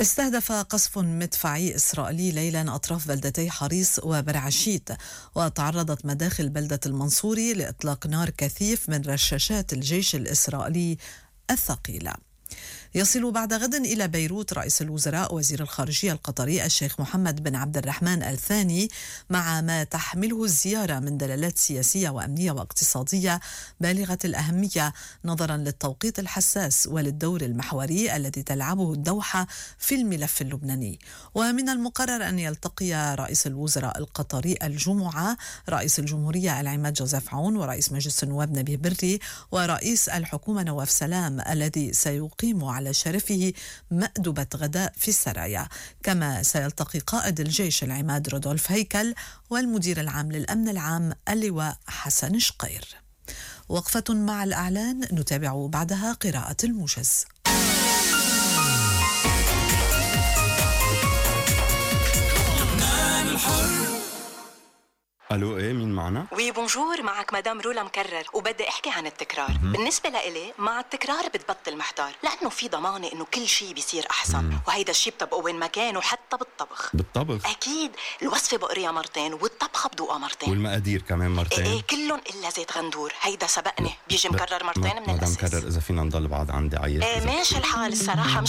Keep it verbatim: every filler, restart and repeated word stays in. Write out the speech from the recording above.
استهدف قصف مدفعي إسرائيلي ليلا أطراف بلدتي حريص وبرعشيت، وتعرضت مداخل بلدة المنصوري لإطلاق نار كثيف من رشاشات الجيش الإسرائيلي الثقيلة. يصل بعد غد إلى بيروت رئيس الوزراء وزير الخارجية القطري الشيخ محمد بن عبد الرحمن الثاني، مع ما تحمله الزيارة من دلالات سياسية وأمنية واقتصادية بالغة الأهمية نظرا للتوقيت الحساس وللدور المحوري الذي تلعبه الدوحة في الملف اللبناني. ومن المقرر أن يلتقي رئيس الوزراء القطري الجمعة رئيس الجمهورية العماد جوزيف عون ورئيس مجلس النواب نبيه بري ورئيس الحكومة نواف سلام الذي سيقيم على على شرفه مأدبة غداء في السرايا. كما سيلتقي قائد الجيش العماد رودولف هيكل والمدير العام للأمن العام اللواء حسن شقير. وقفة مع الأعلان نتابع بعدها قراءة الموجز. الو، ايه مين معنا؟ وي بونجور، معك مدام رولا مكرر، وبدي احكي عن التكرار. م-م. بالنسبه لإلي مع التكرار بتبطل محتار، لانه في ضمانه انه كل شيء بيصير احسن. م-م. وهيدا الشيء بطبقه وين ما كان، وحتى بالطبخ. بالطبخ اكيد، الوصفه بقريها مرتين والطبخه بدوقها مرتين، والمقادير كمان مرتين. ايه, إيه كلهم الا زيت غندور، هيدا سبقني بيجي مكرر مرتين من الاساس. الاساس. مدام مكرر، اذا فينا نضل بعض عندي عيط. ايه ماشي الحال الصراحه.